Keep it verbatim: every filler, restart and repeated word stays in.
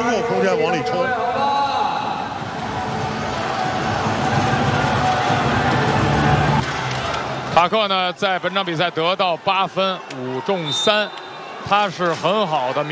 有空间往里冲。 塔克呢，在本场比赛得到八分，五中三，他是很好的。